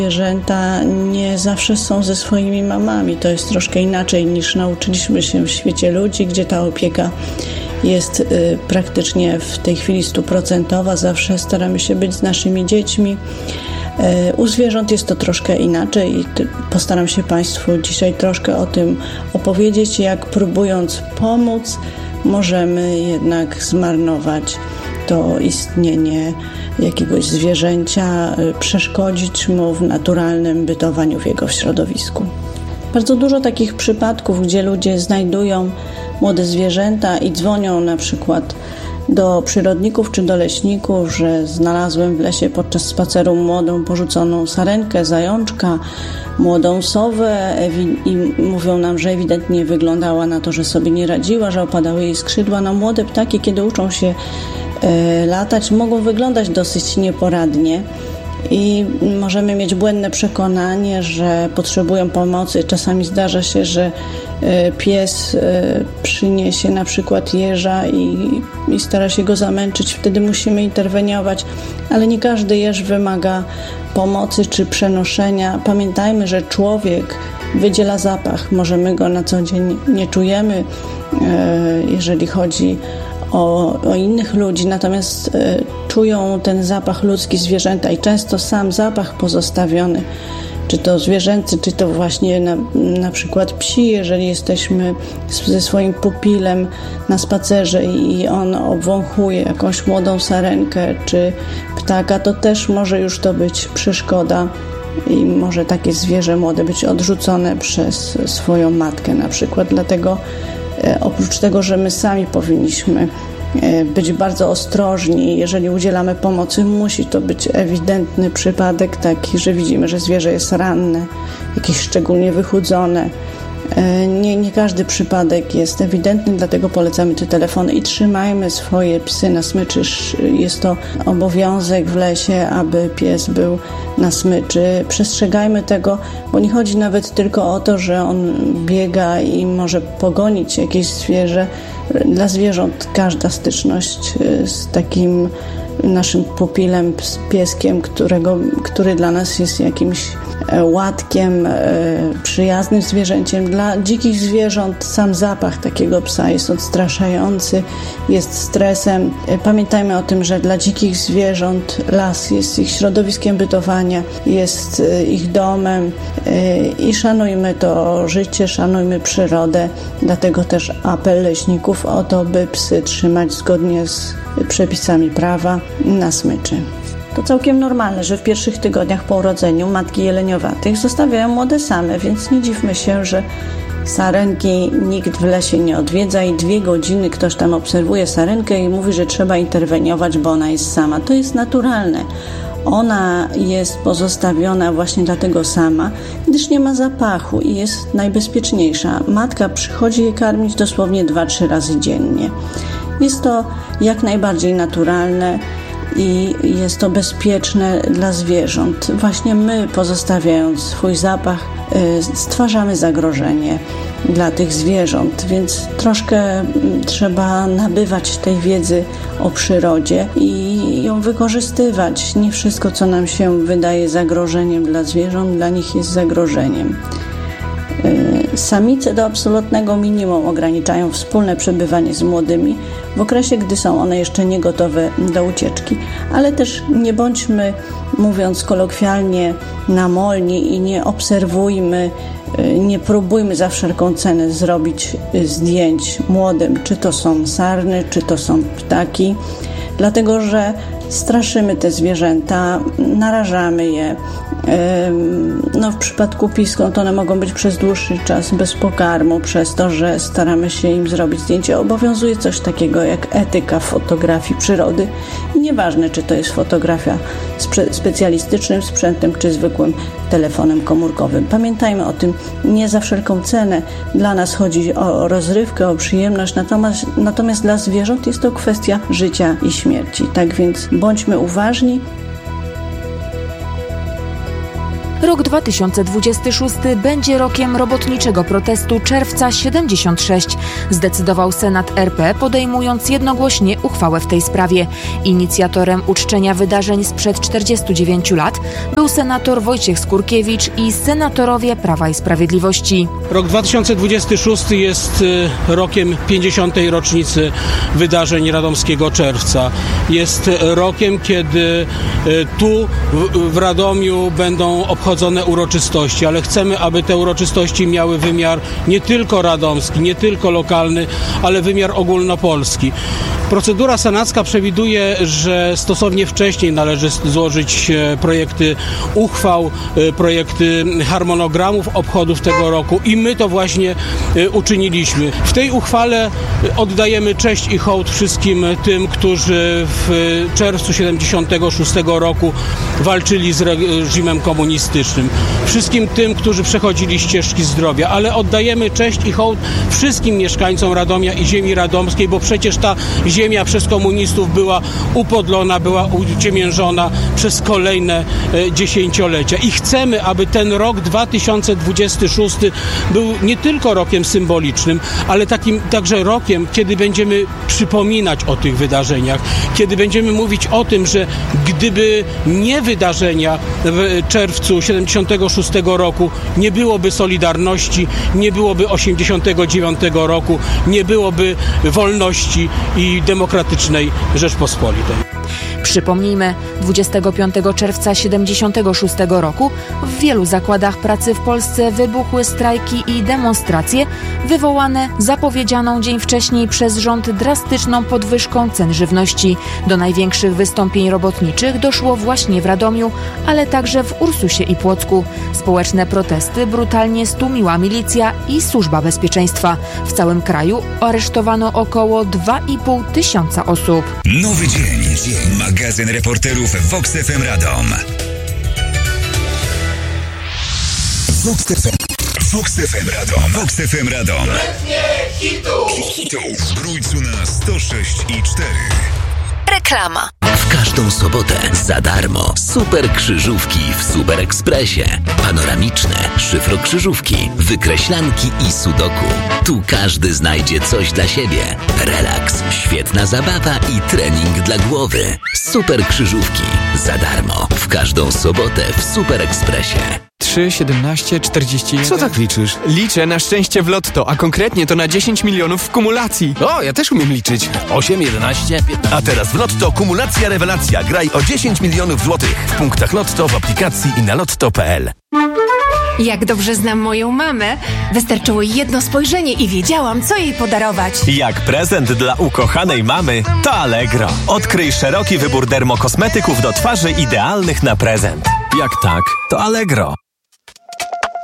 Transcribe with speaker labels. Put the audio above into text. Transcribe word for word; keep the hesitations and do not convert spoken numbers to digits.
Speaker 1: Zwierzęta nie zawsze są ze swoimi mamami. To jest troszkę inaczej niż nauczyliśmy się w świecie ludzi, gdzie ta opieka jest y, praktycznie w tej chwili stuprocentowa. Zawsze staramy się być z naszymi dziećmi. Y, u zwierząt jest to troszkę inaczej i ty, postaram się Państwu dzisiaj troszkę o tym opowiedzieć, jak próbując pomóc, możemy jednak zmarnować to istnienie jakiegoś zwierzęcia, y, przeszkodzić mu w naturalnym bytowaniu w jego środowisku. Bardzo dużo takich przypadków, gdzie ludzie znajdują młode zwierzęta i dzwonią na przykład do przyrodników czy do leśników, że znalazłem w lesie podczas spaceru młodą porzuconą sarenkę, zajączka, młodą sowę i mówią nam, że ewidentnie wyglądała na to, że sobie nie radziła, że opadały jej skrzydła. No, młode ptaki, kiedy uczą się e, latać, mogą wyglądać dosyć nieporadnie. I możemy mieć błędne przekonanie, że potrzebują pomocy. Czasami zdarza się, że pies przyniesie na przykład jeża i, i stara się go zamęczyć. Wtedy musimy interweniować, ale nie każdy jeż wymaga pomocy czy przenoszenia. Pamiętajmy, że człowiek wydziela zapach. Może my go na co dzień nie czujemy, jeżeli chodzi O, o innych ludzi, natomiast y, czują ten zapach ludzki zwierzęta i często sam zapach pozostawiony, czy to zwierzęcy, czy to właśnie na, na przykład psi, jeżeli jesteśmy ze swoim pupilem na spacerze i on obwąchuje jakąś młodą sarenkę, czy ptaka, to też może już to być przeszkoda i może takie zwierzę młode być odrzucone przez swoją matkę na przykład. Dlatego oprócz tego, że my sami powinniśmy być bardzo ostrożni, jeżeli udzielamy pomocy, musi to być ewidentny przypadek taki, że widzimy, że zwierzę jest ranne, jakieś szczególnie wychudzone. Nie, nie każdy przypadek jest ewidentny, dlatego polecamy te telefony i trzymajmy swoje psy na smyczy. Jest to obowiązek w lesie, aby pies był na smyczy. Przestrzegajmy tego, bo nie chodzi nawet tylko o to, że on biega i może pogonić jakieś zwierzę. Dla zwierząt każda styczność z takim naszym pupilem, z pieskiem, którego, który dla nas jest jakimś łatkiem, przyjaznym zwierzęciem. Dla dzikich zwierząt sam zapach takiego psa jest odstraszający, jest stresem. Pamiętajmy o tym, że dla dzikich zwierząt las jest ich środowiskiem bytowania, jest ich domem i szanujmy to życie, szanujmy przyrodę. Dlatego też apel leśników o to, by psy trzymać zgodnie z przepisami prawa na smyczy. To całkiem normalne, że w pierwszych tygodniach po urodzeniu matki jeleniowatych zostawiają młode same, więc nie dziwmy się, że sarenki nikt w lesie nie odwiedza i dwie godziny ktoś tam obserwuje sarenkę i mówi, że trzeba interweniować, bo ona jest sama. To jest naturalne. Ona jest pozostawiona właśnie dlatego sama, gdyż nie ma zapachu i jest najbezpieczniejsza. Matka przychodzi je karmić dosłownie dwa trzy razy dziennie. Jest to jak najbardziej naturalne i jest to bezpieczne dla zwierząt. Właśnie my, pozostawiając swój zapach, stwarzamy zagrożenie dla tych zwierząt, więc troszkę trzeba nabywać tej wiedzy o przyrodzie i ją wykorzystywać. Nie wszystko, co nam się wydaje zagrożeniem dla zwierząt, dla nich jest zagrożeniem. Samice do absolutnego minimum ograniczają wspólne przebywanie z młodymi w okresie, gdy są one jeszcze nie gotowe do ucieczki. Ale też nie bądźmy, mówiąc kolokwialnie, namolni i nie obserwujmy, nie próbujmy za wszelką cenę zrobić zdjęć młodym, czy to są sarny, czy to są ptaki, dlatego że straszymy te zwierzęta, narażamy je. No, w przypadku piskąt one mogą być przez dłuższy czas bez pokarmu, przez to, że staramy się im zrobić zdjęcie. Obowiązuje coś takiego jak etyka fotografii przyrody i nieważne, czy to jest fotografia z specjalistycznym sprzętem, czy zwykłym telefonem komórkowym. Pamiętajmy o tym, nie za wszelką cenę. Dla nas chodzi o rozrywkę, o przyjemność, natomiast, natomiast dla zwierząt jest to kwestia życia i śmierci. Tak więc bądźmy uważni.
Speaker 2: Rok dwa tysiące dwudziesty szósty będzie rokiem robotniczego protestu czerwca siedemdziesiąt sześć. Zdecydował Senat R P, podejmując jednogłośnie uchwałę w tej sprawie. Inicjatorem uczczenia wydarzeń sprzed czterdziestu dziewięciu lat był senator Wojciech Skurkiewicz i senatorowie Prawa i Sprawiedliwości.
Speaker 3: Rok dwa tysiące dwudziesty szósty jest rokiem pięćdziesiątej rocznicy wydarzeń radomskiego czerwca. Jest rokiem, kiedy tu w Radomiu będą obchodzone uroczystości, ale chcemy, aby te uroczystości miały wymiar nie tylko radomski, nie tylko lokalny, ale wymiar ogólnopolski. Procedura senacka przewiduje, że stosownie wcześniej należy złożyć projekty uchwał, projekty harmonogramów obchodów tego roku i my to właśnie uczyniliśmy. W tej uchwale oddajemy cześć i hołd wszystkim tym, którzy w czerwcu siedemdziesiątego szóstego roku walczyli z reżimem komunistycznym. Wszystkim tym, którzy przechodzili ścieżki zdrowia, ale oddajemy cześć i hołd wszystkim mieszkańcom Radomia i ziemi radomskiej, bo przecież ta ziemia przez komunistów była upodlona, była uciemiężona przez kolejne e, dziesięciolecia. I chcemy, aby ten rok dwa tysiące dwudziesty szósty był nie tylko rokiem symbolicznym, ale takim także rokiem, kiedy będziemy przypominać o tych wydarzeniach, kiedy będziemy mówić o tym, że gdyby nie wydarzenia w czerwcu siedemdziesiątego szóstego roku, nie byłoby Solidarności, nie byłoby osiemdziesiątego dziewiątego roku, nie byłoby wolności i demokratycznej Rzeczpospolitej.
Speaker 2: Przypomnijmy, dwudziestego piątego czerwca siedemdziesiątego szóstego roku w wielu zakładach pracy w Polsce wybuchły strajki i demonstracje wywołane zapowiedzianą dzień wcześniej przez rząd drastyczną podwyżką cen żywności. Do największych wystąpień robotniczych doszło właśnie w Radomiu, ale także w Ursusie i Płocku. Społeczne protesty brutalnie stłumiła milicja i Służba Bezpieczeństwa. W całym kraju aresztowano około dwa i pół tysiąca osób.
Speaker 4: Nowy dzień. Magazyn reporterów Vox F M Radom. Vox F M. Vox F M Radom. Vox F M Radom. Hitów. Hitów. W Grójcu na sto sześć i cztery.
Speaker 5: Reklama. W każdą sobotę za darmo super krzyżówki w Super Ekspresie. Panoramiczne, szyfrokrzyżówki, wykreślanki i sudoku. Tu każdy znajdzie coś dla siebie. Relaks, świetna zabawa i trening dla głowy. Super krzyżówki za darmo w każdą sobotę w Super Ekspresie.
Speaker 6: trzy, siedemnaście, czterdzieści jeden.
Speaker 7: Co tak liczysz?
Speaker 6: Liczę na szczęście w lotto, a konkretnie to na dziesięć milionów w kumulacji.
Speaker 7: O, ja też umiem liczyć.
Speaker 8: osiem, jedenaście, piętnaście. A teraz w Lotto kumulacja rewelacja. Graj o dziesięć milionów złotych w punktach Lotto, w aplikacji i na lotto kropka p l.
Speaker 9: Jak dobrze znam moją mamę, wystarczyło jedno spojrzenie i wiedziałam, co jej podarować.
Speaker 10: Jak prezent dla ukochanej mamy, to Allegro. Odkryj szeroki wybór dermokosmetyków do twarzy idealnych na prezent. Jak tak, to Allegro.